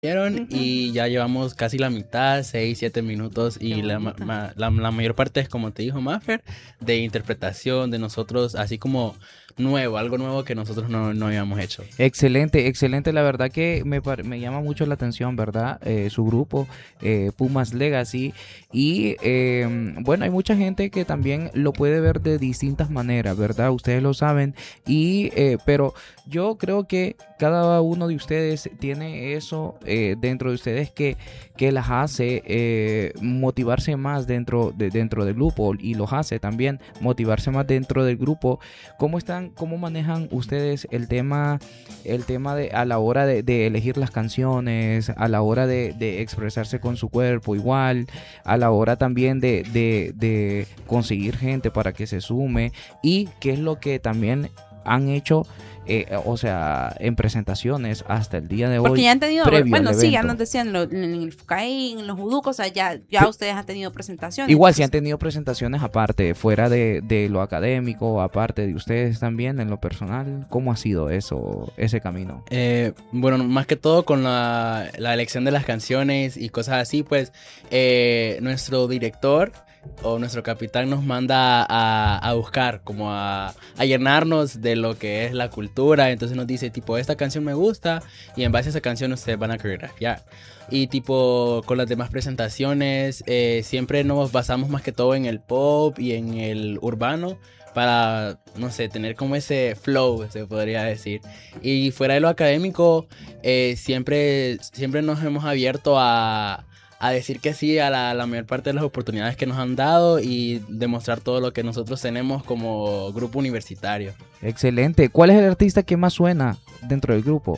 Vieron Ujú. y ya llevamos casi la mitad, 6, 7 minutos y Qué la, bonito. la mayor parte es como te dijo Maffer, de interpretación de nosotros, así como nuevo, algo nuevo que nosotros no habíamos hecho. Excelente, excelente. La verdad que me llama mucho la atención, ¿verdad? Su grupo, Pumas Legacy. Y bueno, hay mucha gente que también lo puede ver de distintas maneras, ¿verdad? Ustedes lo saben. Pero yo creo que cada uno de ustedes tiene eso dentro de ustedes que las hace motivarse más dentro del grupo y los hace también motivarse más dentro del grupo. ¿Cómo manejan ustedes el tema de a la hora de elegir las canciones, a la hora de expresarse con su cuerpo igual, a la hora también de conseguir gente para que se sume y qué es lo que también han hecho, o sea, en presentaciones hasta el día de hoy? Porque ya han tenido, previo bueno, al sí, ya evento? nos decían en el FUCAI, en los Uducos, o sea, ya ustedes han tenido presentaciones. Igual, si han tenido presentaciones aparte, fuera de lo académico, aparte de ustedes también, en lo personal, ¿cómo ha sido ese camino? Bueno, más que todo con la elección de las canciones y cosas así, pues nuestro director o nuestro capitán nos manda a buscar, como a llenarnos de lo que es la cultura. Entonces nos dice, tipo, esta canción me gusta y en base a esa canción ustedes van a coreografiar. Y tipo, con las demás presentaciones, siempre nos basamos más que todo en el pop y en el urbano para, no sé, tener como ese flow, se podría decir. Y fuera de lo académico, siempre nos hemos abierto a decir que sí a la mayor parte de las oportunidades que nos han dado y demostrar todo lo que nosotros tenemos como grupo universitario. Excelente. ¿Cuál es el artista que más suena dentro del grupo?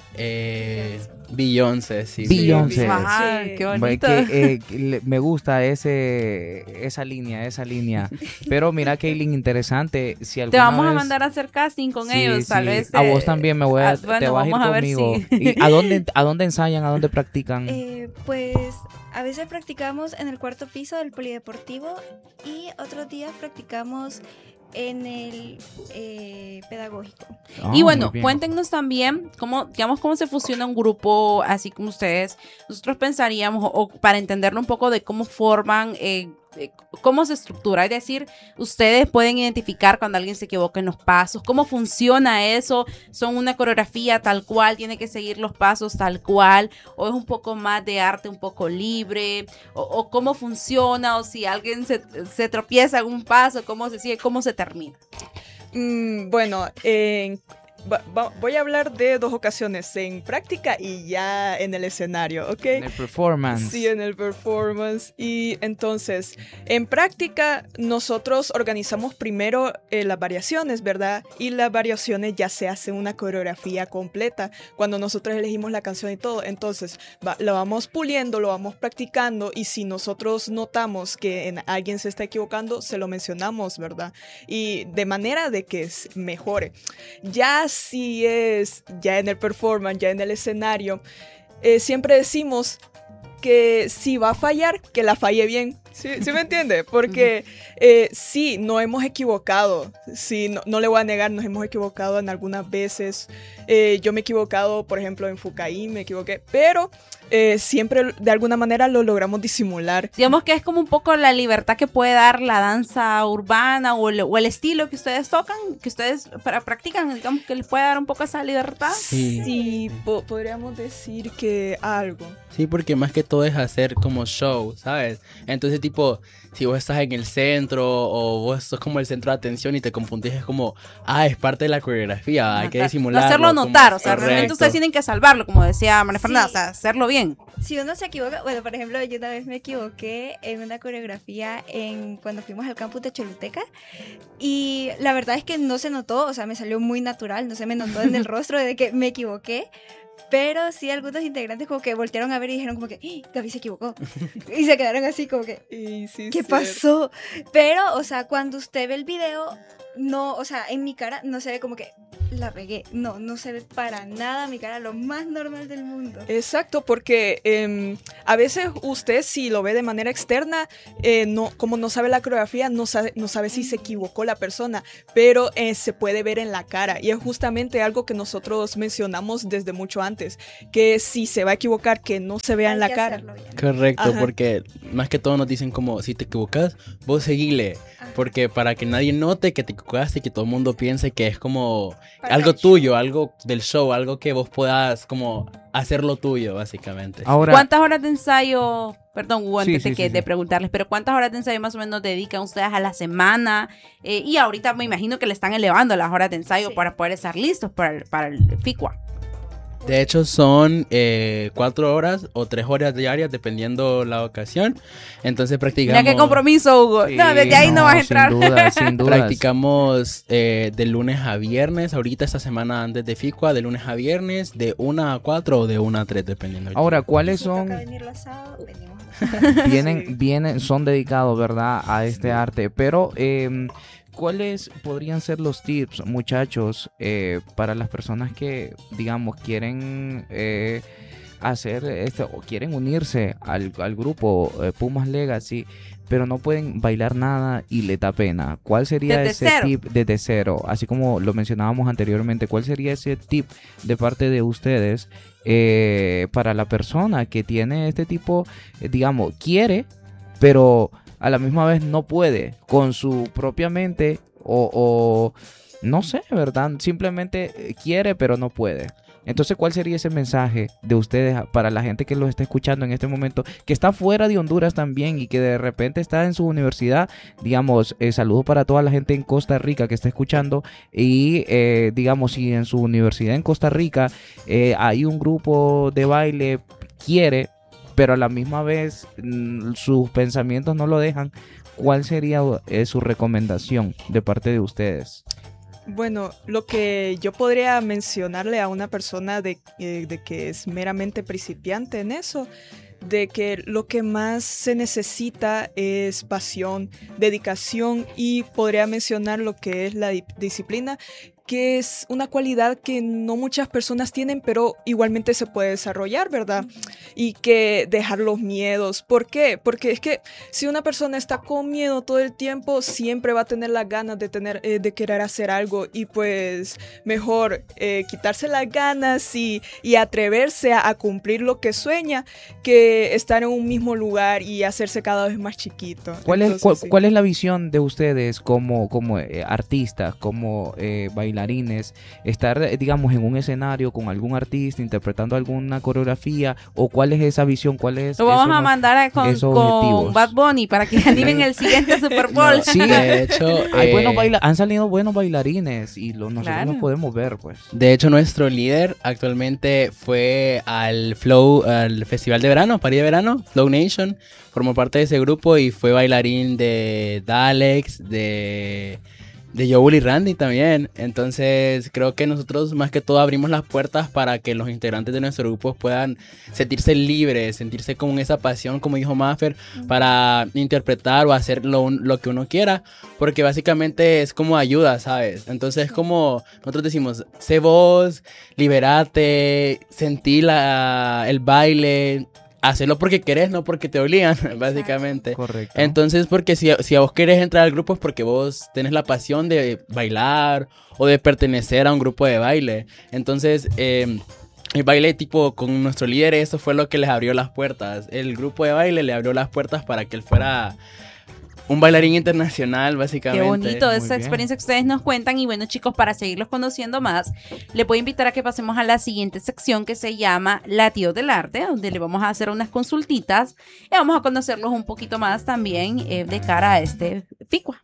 Beyoncé, sí. Beyoncé. Ajá, Sí. qué bonito. Me gusta esa línea. Pero mira, Kaylin, interesante. Si Te alguna vamos a vez- mandar a hacer casting con Sí, ellos, tal sí. vez. A vos también te vas a ir vamos a ver conmigo. si. ¿Y a dónde ensayan? ¿A dónde practican? Pues a veces practicamos en el cuarto piso del polideportivo y otros días practicamos en el pedagógico. Ah, Y bueno, muy bien. cuéntenos también digamos, cómo se fusiona un grupo así como ustedes. Nosotros pensaríamos, o para entenderlo un poco de cómo forman, cómo se estructura. Es decir, ustedes pueden identificar cuando alguien se equivoca en los pasos. ¿Cómo funciona eso? ¿Son una coreografía tal cual? ¿Tiene que seguir los pasos tal cual? ¿O es un poco más de arte, un poco libre? ¿O cómo funciona? ¿O si alguien se tropieza en un paso, cómo se sigue? ¿Cómo se termina? Bueno, voy a hablar de 2 ocasiones, en práctica y ya en el escenario, ¿ok? En el performance. Sí, en el performance. Y entonces, en práctica, nosotros organizamos primero las variaciones, ¿verdad? Y las variaciones ya se hace una coreografía completa cuando nosotros elegimos la canción y todo. Entonces, lo vamos puliendo, lo vamos practicando y si nosotros notamos que alguien se está equivocando, se lo mencionamos, ¿verdad? Y de manera de que mejore. Ya si es ya en el performance, ya en el escenario, siempre decimos que si va a fallar, que la falle bien. ¿Sí me entiende? Porque sí, no hemos equivocado. Sí, no le voy a negar, nos hemos equivocado en algunas veces. Yo me he equivocado, por ejemplo, en Fucaí, me equivoqué. Pero siempre de alguna manera lo logramos disimular. Digamos que es como un poco la libertad que puede dar la danza urbana o el estilo que ustedes tocan, que ustedes practican, digamos que les puede dar un poco esa libertad. Sí. Podríamos decir que algo. Sí, porque más que todo es hacer como show, ¿sabes? Entonces, tipo, si vos estás en el centro o vos sos como el centro de atención y te confundís, es como, es parte de la coreografía, hay que No disimularlo. hacerlo notar, o sea, Correcto. realmente ustedes tienen que salvarlo, como decía María Sí. Fernanda, o sea, hacerlo bien. Si uno se equivoca, bueno, por ejemplo, yo una vez me equivoqué en una coreografía cuando fuimos al campus de Choluteca y la verdad es que no se notó, o sea, me salió muy natural, no se me notó en el rostro de que me equivoqué. Pero sí, algunos integrantes como que voltearon a ver y dijeron como que Gaby se equivocó. Y se quedaron así como que, Y sí, ¿qué cierto. pasó? Pero, o sea, cuando usted ve el video, no, o sea, en mi cara no se ve como que la regué. No se ve para nada mi cara, lo más normal del mundo. Exacto, porque a veces usted, si lo ve de manera externa, como no sabe la coreografía, no sabe si se equivocó la persona, pero se puede ver en la cara, y es justamente algo que nosotros mencionamos desde mucho antes, que si se va a equivocar, que no se vea en la cara. Correcto, Ajá. porque más que todo nos dicen como, si te equivocas, vos seguile, porque para que nadie note que te equivocaste y que todo el mundo piense que es como Para algo el tuyo, algo del show, algo que vos puedas como hacerlo tuyo, básicamente. Ahora, ¿Cuántas horas de ensayo, perdón, Hugo, Sí, antes sí, sí, de sí. preguntarles, pero cuántas horas de ensayo más o menos dedican ustedes a la semana? Y ahorita me imagino que le están elevando las horas de ensayo Sí. para poder estar listos para el FICUA. De hecho son 4 horas o 3 horas diarias dependiendo la ocasión. Entonces practicamos. Mira qué compromiso, Hugo. sí, No, desde ahí no vas a entrar. Sin duda, sin dudas. Practicamos de lunes a viernes. Ahorita esta semana antes de FICUA, de lunes a viernes, de 1 a 4 o de 1 a 3, dependiendo. del Ahora, día. ¿cuáles Si toca son? venir los sábados, venimos los sábados. Vienen, son dedicados, ¿verdad?, a este arte. Pero, ¿cuáles podrían ser los tips, muchachos, para las personas que, digamos, quieren hacer esto o quieren unirse al grupo Pumas Legacy, pero no pueden bailar nada y les da pena? ¿Cuál sería Desde ese cero. tip desde cero? Así como lo mencionábamos anteriormente, ¿cuál sería ese tip de parte de ustedes para la persona que tiene este tipo, digamos, quiere, pero a la misma vez no puede con su propia mente o no sé, ¿verdad? Simplemente quiere, pero no puede. Entonces, ¿cuál sería ese mensaje de ustedes para la gente que los está escuchando en este momento, que está fuera de Honduras también y que de repente está en su universidad? Digamos, saludos para toda la gente en Costa Rica que está escuchando y, digamos, si en su universidad en Costa Rica hay un grupo de baile, quiere, pero a la misma vez sus pensamientos no lo dejan, ¿cuál sería su recomendación de parte de ustedes? Bueno, lo que yo podría mencionarle a una persona de que es meramente principiante en eso, de que lo que más se necesita es pasión, dedicación, y podría mencionar lo que es la disciplina, que es una cualidad que no muchas personas tienen, pero igualmente se puede desarrollar, ¿verdad? Y que dejar los miedos. ¿Por qué? Porque es que si una persona está con miedo todo el tiempo, siempre va a tener las ganas de querer hacer algo, y pues mejor quitarse las ganas y atreverse a cumplir lo que sueña, que estar en un mismo lugar y hacerse cada vez más chiquito. Entonces, sí. ¿Cuál es la visión de ustedes como artistas, como bailarines? Estar, digamos, en un escenario con algún artista interpretando alguna coreografía, o ¿cuál es esa visión? ¿Cuál es Lo vamos eso, a mandar esos con objetivos? Bad Bunny para que animen el siguiente Super Bowl. No, Sí. de hecho, Han salido buenos bailarines y nosotros Claro. los podemos ver, pues. de hecho, nuestro líder actualmente fue al Festival de Verano, París de Verano, Flow Nation, formó parte de ese grupo y fue bailarín de Dalex, de Joel y Randy también. Entonces creo que nosotros más que todo abrimos las puertas para que los integrantes de nuestro grupo puedan sentirse libres, sentirse con esa pasión, como dijo Maffer, para interpretar o hacer lo que uno quiera, porque básicamente es como ayuda, ¿sabes? Entonces es como nosotros decimos, sé vos, liberate, sentí el baile, hacerlo porque querés, no porque te obligan, básicamente. Correcto. Entonces, porque si a vos querés entrar al grupo es porque vos tenés la pasión de bailar o de pertenecer a un grupo de baile. Entonces, el baile tipo con nuestro líder, eso fue lo que les abrió las puertas. El grupo de baile le abrió las puertas para que él fuera un bailarín internacional, básicamente. Qué bonito Muy esa bien. experiencia que ustedes nos cuentan. Y bueno, chicos, para seguirlos conociendo más, les voy a invitar a que pasemos a la siguiente sección, que se llama Latidos del Arte, donde le vamos a hacer unas consultitas y vamos a conocerlos un poquito más también de cara a este FICUA.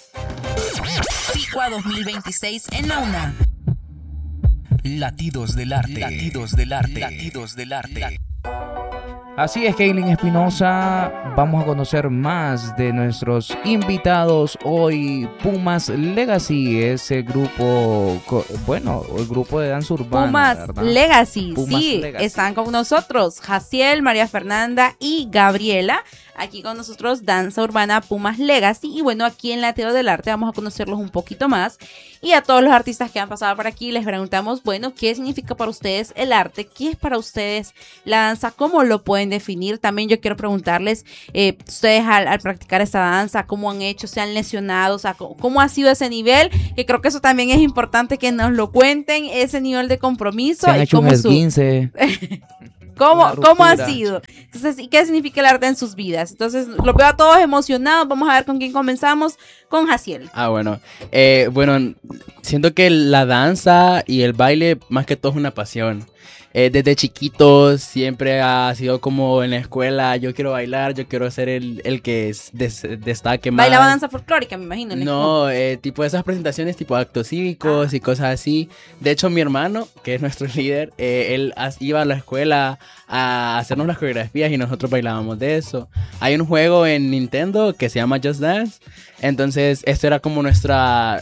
FICUA 2026 en la UNAM. Latidos del arte. Latidos del arte. Latidos del arte. Así es, Kaylin Espinosa, vamos a conocer más de nuestros invitados hoy. Pumas Legacy es el grupo, el grupo de danza urbana, Pumas ¿verdad? Legacy, Pumas sí, Legacy. están con nosotros Jaciel, María Fernanda y Gabriela. aquí con nosotros Danza Urbana Pumas Legacy. Y bueno, aquí en Latidos del Arte vamos a conocerlos un poquito más. Y a todos los artistas que han pasado por aquí les preguntamos, bueno, ¿qué significa para ustedes el arte? ¿Qué es para ustedes la danza? ¿Cómo lo pueden definir? También yo quiero preguntarles, ustedes al practicar esta danza, ¿cómo han hecho? ¿Se han lesionado? O sea, ¿cómo ha sido ese nivel? Que creo que eso también es importante que nos lo cuenten, ese nivel de compromiso. Se han y hecho un cómo esguince. ¿Cómo ha ruptura. sido? Entonces, ¿y qué significa el arte en sus vidas? Entonces, lo veo a todos emocionados. Vamos a ver con quién comenzamos. Con Jaciel. Bueno. Bueno, siento que la danza y el baile más que todo es una pasión. Desde chiquitos siempre ha sido como en la escuela, yo quiero bailar, yo quiero ser el que destaque más. Bailaba danza folclórica, me imagino. En la No, tipo esas presentaciones tipo actos cívicos y cosas así. De hecho, mi hermano, que es nuestro líder, él iba a la escuela a hacernos las coreografías y nosotros bailábamos de eso. Hay un juego en Nintendo que se llama Just Dance. Entonces, esto era como nuestra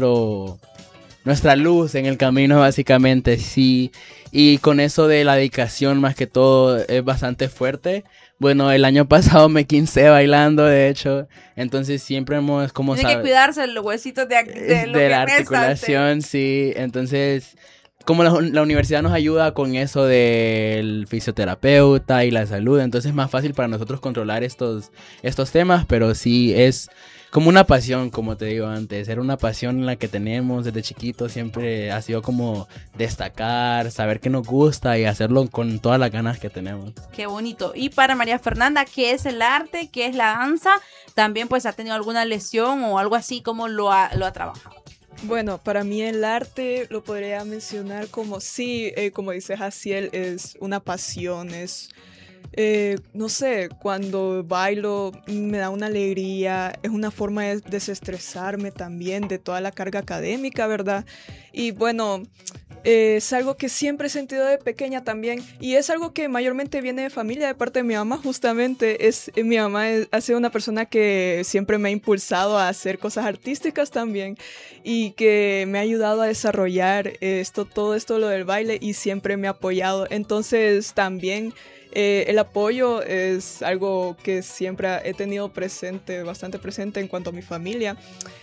luz en el camino, básicamente, sí. Y con eso de la dedicación, más que todo, es bastante fuerte. Bueno, el año pasado me quincé bailando, de hecho. Entonces siempre hemos, como Tiene que cuidarse los huesitos de lo de que la resta, articulación, sí. Entonces, como la universidad nos ayuda con eso del fisioterapeuta y la salud, entonces es más fácil para nosotros controlar estos temas, pero sí es como una pasión, como te digo antes, era una pasión en la que tenemos desde chiquitos, siempre ha sido como destacar, saber qué nos gusta y hacerlo con todas las ganas que tenemos. Qué bonito. Y para María Fernanda, ¿qué es el arte? ¿Qué es la danza? También pues ha tenido alguna lesión o algo así, ¿cómo lo ha trabajado? Bueno, para mí el arte lo podría mencionar como sí, como dice Jaciel, es una pasión, es, no sé, cuando bailo me da una alegría, es una forma de desestresarme también de toda la carga académica, ¿verdad? Y bueno, es algo que siempre he sentido de pequeña también y es algo que mayormente viene de familia, de parte de mi mamá justamente. Mi mamá ha sido una persona que siempre me ha impulsado a hacer cosas artísticas también y que me ha ayudado a desarrollar todo esto lo del baile y siempre me ha apoyado. Entonces también el apoyo es algo que siempre he tenido presente, bastante presente en cuanto a mi familia.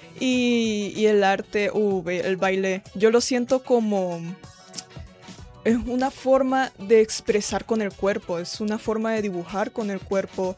Y el arte, el baile, yo lo siento como es una forma de expresar con el cuerpo, es una forma de dibujar con el cuerpo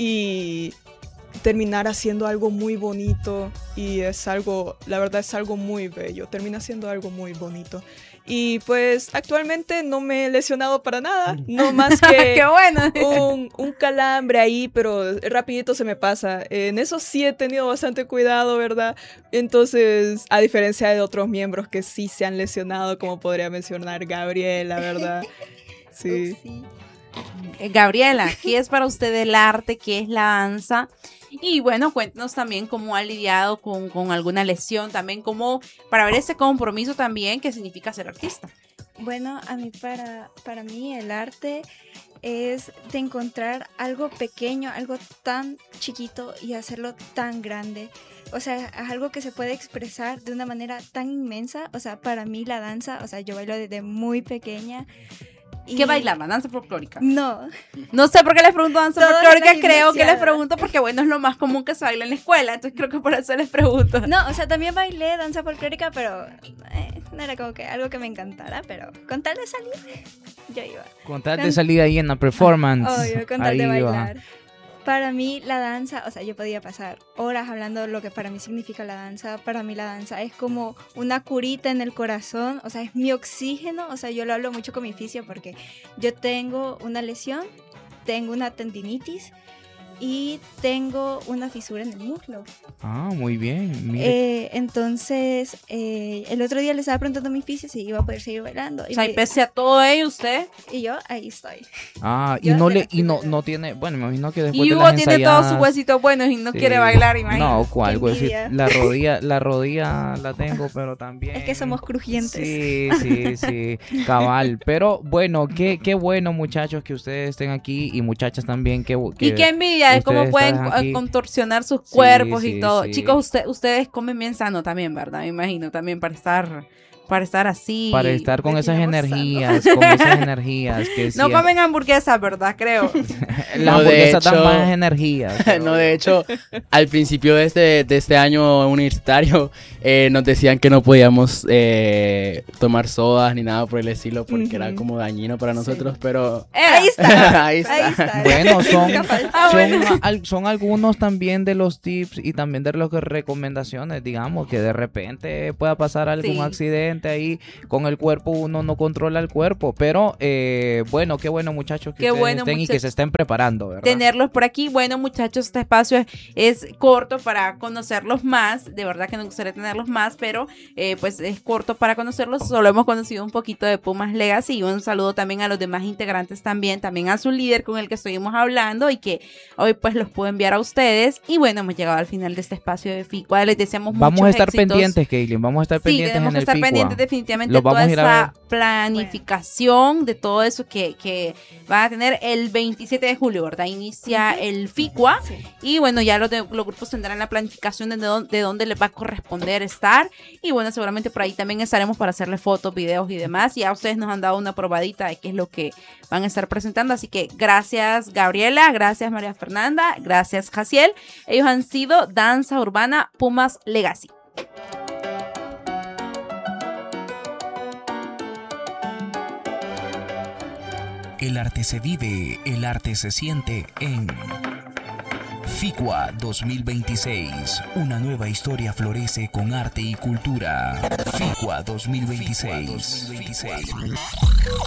y terminar haciendo algo muy bonito y es algo, la verdad es algo muy bello, termina siendo algo muy bonito. Y pues actualmente no me he lesionado para nada, no más que ¡Qué bueno! un calambre ahí, pero rapidito se me pasa. En eso sí he tenido bastante cuidado, ¿verdad? Entonces, a diferencia de otros miembros que sí se han lesionado, como podría mencionar Gabriela, ¿verdad? Sí. Upsi. Gabriela, ¿qué es para usted el arte? ¿Qué es la danza? Y bueno, cuéntanos también cómo ha lidiado con alguna lesión, también cómo, para ver ese compromiso también que significa ser artista. Bueno, para mí el arte es de encontrar algo pequeño, algo tan chiquito y hacerlo tan grande. O sea, es algo que se puede expresar de una manera tan inmensa. O sea, para mí la danza, o sea, yo bailo desde muy pequeña. ¿Qué bailaba? ¿Danza folclórica? No. No sé por qué les pregunto danza Todo folclórica, es la creo que les gimnasiada. pregunto porque bueno, es lo más común que se baila en la escuela, entonces creo que por eso les pregunto. No, o sea, también bailé danza folclórica, pero no era como que algo que me encantara, pero con tal de salir, yo iba. Con tal de salir ahí en la performance. Obvio, con tal ahí de iba. bailar. Para mí la danza, o sea, yo podía pasar horas hablando de lo que para mí significa la danza. Para mí la danza es como una curita en el corazón, o sea, es mi oxígeno. O sea, yo lo hablo mucho con mi fisio porque yo tengo una lesión, tengo una tendinitis y tengo una fisura en el muslo. Ah, muy bien. Mire. Entonces, el otro día le estaba preguntando a mi fisio si iba a poder seguir bailando. O sea, y pese a todo ello, usted. Y yo, ahí estoy. Ah, y yo no de le las y no primeras. tiene, bueno, me imagino que después Y de Hugo las tiene todos sus ensayadas- huesitos buenos y no Sí. quiere bailar, imagínate. No, ¿cuál? Qué Pues, sí, envidia. la rodilla la tengo, pero también. Es que somos crujientes. Sí, cabal. Pero bueno, qué bueno, muchachos, que ustedes estén aquí y muchachas también. Y qué envidia de cómo ustedes pueden están aquí. contorsionar sus Sí, cuerpos sí, y todo. sí. Chicos, ustedes comen bien sano también, ¿verdad? Me imagino, también para estar para estar así. Para estar con esas Retiramos energías, con esas energías que No siempre- comen hamburguesas, ¿verdad? Creo. Las No, de hamburguesas dan hecho- más energía. No, de hecho, al principio de este año universitario nos decían que no podíamos tomar sodas ni nada por el estilo porque era como dañino para nosotros, pero Era. Ahí está. ahí está. Ahí está. Bueno, son, Nunca falta. Ah, bueno. son algunos también de los tips y también de las recomendaciones, digamos, que de repente pueda pasar algún Sí. accidente ahí con el cuerpo, uno no controla el cuerpo, pero bueno, qué bueno muchachos que Qué ustedes bueno, estén y que muchachos. se estén preparando, ¿verdad? Tenerlos por aquí. Bueno, muchachos, este espacio es corto para conocerlos más. De verdad que nos gustaría tenerlos más, pero pues es corto para conocerlos. Solo hemos conocido un poquito de Pumas Legacy y un saludo también a los demás integrantes también a su líder con el que estuvimos hablando y que hoy pues los puedo enviar a ustedes. Y bueno, hemos llegado al final de este espacio de FICUA. Les deseamos Vamos a muchos estar éxitos. pendientes, Kaylin, vamos a estar Sí, pendientes tenemos en que el estar FICUA. pendientes definitivamente Los de toda vamos a ir a esa ver. planificación, de todo eso que van a tener el 27 de julio, ¿verdad? Inicia el FICUA. Sí. Y bueno, ya los grupos tendrán la planificación de dónde les va a corresponder estar. Y bueno, seguramente por ahí también estaremos para hacerle fotos, videos y demás. Y ya ustedes nos han dado una probadita de qué es lo que van a estar presentando. Así que gracias Gabriela, gracias María Fernanda, gracias Jaciel. Ellos han sido Danza Urbana Pumas Legacy. El arte se vive, el arte se siente en FICUA 2026. Una nueva historia florece con arte y cultura. FICUA 2026.